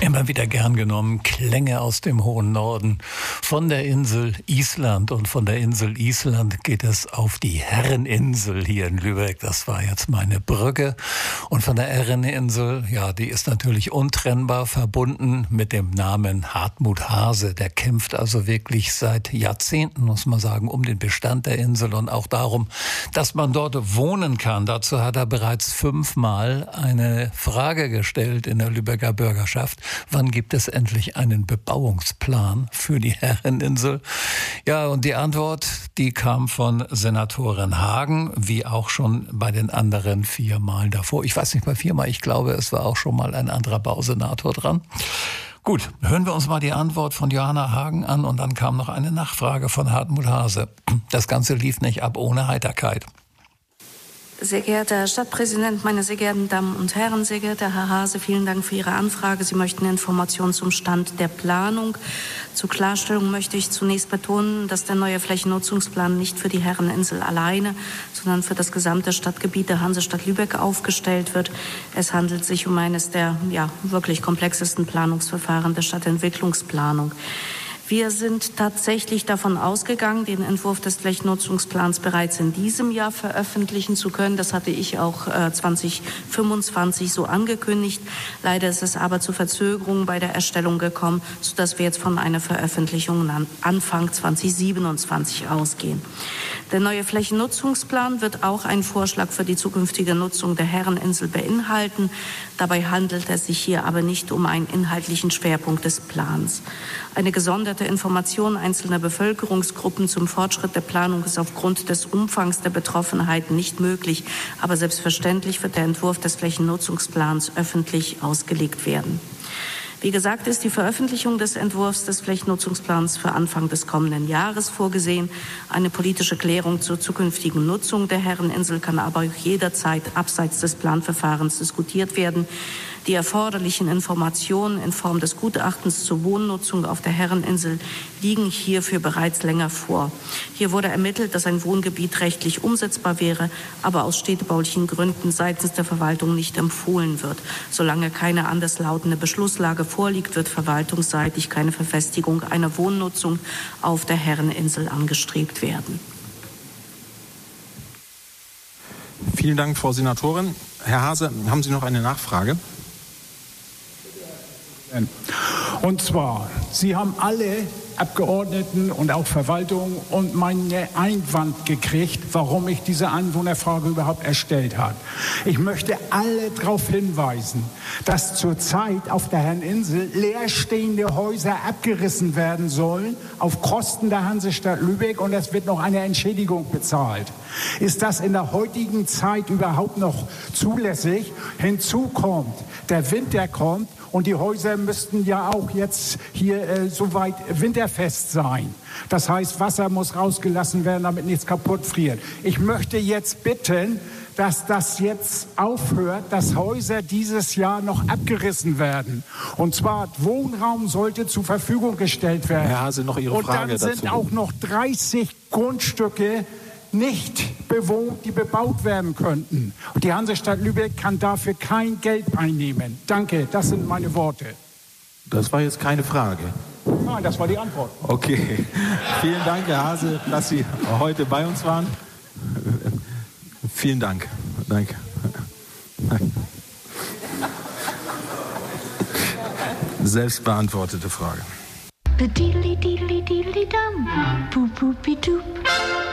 Immer wieder gern genommen, Klänge aus dem hohen Norden. Von der Insel Island und von der Insel Island geht es auf die Herreninsel hier in Lübeck. Das war jetzt meine Brücke. Und von der Herreninsel, ja, die ist natürlich untrennbar verbunden mit dem Namen Hartmut Hase. Der kämpft also wirklich seit Jahrzehnten, muss man sagen, um den Bestand der Insel und auch darum, dass man dort wohnen kann. Dazu hat er bereits 5-mal eine Frage gestellt in der Lübecker Bürgerschaft. Wann gibt es endlich einen Bebauungsplan für die Herreninsel? Ja, und die Antwort, die kam von Senatorin Hagen, wie auch schon bei den anderen 4-mal davor. Ich weiß nicht, bei 4-mal, ich glaube, es war auch schon mal ein anderer Bausenator dran. Gut, hören wir uns mal die Antwort von Johanna Hagen an und dann kam noch eine Nachfrage von Hartmut Hase. Das Ganze lief nicht ab ohne Heiterkeit. Sehr geehrter Herr Stadtpräsident, meine sehr geehrten Damen und Herren, sehr geehrter Herr Hase, vielen Dank für Ihre Anfrage. Sie möchten Informationen zum Stand der Planung. Zur Klarstellung möchte ich zunächst betonen, dass der neue Flächennutzungsplan nicht für die Herreninsel alleine, sondern für das gesamte Stadtgebiet der Hansestadt Lübeck aufgestellt wird. Es handelt sich um eines der wirklich komplexesten Planungsverfahren der Stadtentwicklungsplanung. Wir sind tatsächlich davon ausgegangen, den Entwurf des Flächennutzungsplans bereits in diesem Jahr veröffentlichen zu können. Das hatte ich auch 2025 so angekündigt. Leider ist es aber zu Verzögerungen bei der Erstellung gekommen, sodass wir jetzt von einer Veröffentlichung Anfang 2027 ausgehen. Der neue Flächennutzungsplan wird auch einen Vorschlag für die zukünftige Nutzung der Herreninsel beinhalten. Dabei handelt es sich hier aber nicht um einen inhaltlichen Schwerpunkt des Plans. Eine gesonderte Information einzelner Bevölkerungsgruppen zum Fortschritt der Planung ist aufgrund des Umfangs der Betroffenheit nicht möglich. Aber selbstverständlich wird der Entwurf des Flächennutzungsplans öffentlich ausgelegt werden. Wie gesagt, ist die Veröffentlichung des Entwurfs des Flächennutzungsplans für Anfang des kommenden Jahres vorgesehen. Eine politische Klärung zur zukünftigen Nutzung der Herreninsel kann aber auch jederzeit abseits des Planverfahrens diskutiert werden. Die erforderlichen Informationen in Form des Gutachtens zur Wohnnutzung auf der Herreninsel liegen hierfür bereits länger vor. Hier wurde ermittelt, dass ein Wohngebiet rechtlich umsetzbar wäre, aber aus städtebaulichen Gründen seitens der Verwaltung nicht empfohlen wird. Solange keine anderslautende Beschlusslage vorliegt, wird verwaltungsseitig keine Verfestigung einer Wohnnutzung auf der Herreninsel angestrebt werden. Vielen Dank, Frau Senatorin. Herr Hase, haben Sie noch eine Nachfrage? Und zwar, Sie haben alle Abgeordneten und auch Verwaltung und meinen Einwand gekriegt, warum ich diese Anwohnerfrage überhaupt erstellt habe. Ich möchte alle darauf hinweisen, dass zurzeit auf der Herreninsel leerstehende Häuser abgerissen werden sollen auf Kosten der Hansestadt Lübeck und es wird noch eine Entschädigung bezahlt. Ist das in der heutigen Zeit überhaupt noch zulässig? Hinzu kommt, der Winter kommt und die Häuser müssten ja auch jetzt hier soweit winterfest sein. Das heißt, Wasser muss rausgelassen werden, damit nichts kaputt friert. Ich möchte jetzt bitten, dass das jetzt aufhört, dass Häuser dieses Jahr noch abgerissen werden. Und zwar Wohnraum sollte zur Verfügung gestellt werden. Herr Hase, noch Ihre Frage dazu. Und dann sind auch noch 30 Grundstücke nicht bewohnt, die bebaut werden könnten. Und die Hansestadt Lübeck kann dafür kein Geld einnehmen. Danke, das sind meine Worte. Das war jetzt keine Frage. Nein, das war die Antwort. Okay. Vielen Dank, Herr Hase, dass Sie heute bei uns waren. Vielen Dank. Danke. Selbst beantwortete Frage.